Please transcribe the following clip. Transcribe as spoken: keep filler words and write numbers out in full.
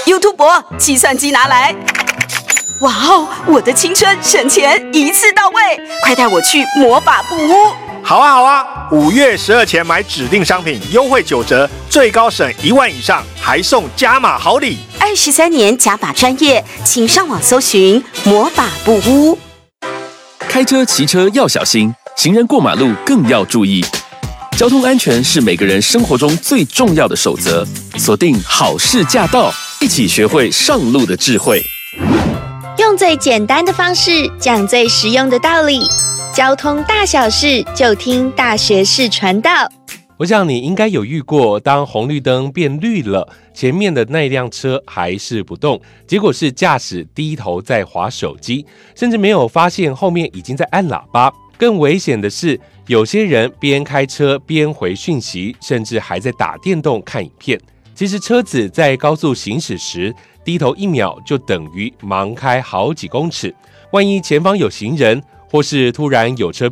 YouTube 计算机拿来。哇哦，我的青春省钱一次到位，快带我去魔法布屋。 好啊好啊，五月十二前买指定商品优惠九折，最高省一万以上，还送加码好礼。 二十三年加码专业，请上网搜寻魔法布屋。 开车骑车要小心，行人过马路更要注意。交通安全是每个人生活中最重要的守则。锁定好事驾到，一起学会上路的智慧。 用最简单的方式讲最实用的道理，交通大小事就听大学士传道。 我想你应该有遇过，当红绿灯变绿了，前面的那辆车还是不动，结果是驾驶低头在滑手机，甚至没有发现后面已经在按喇叭。更危险的是，有些人边开车边回讯息，甚至还在打电动看影片。其实车子在高速行驶时，低头一秒就等于盲开好几公尺。万一前方有行人，或是突然有车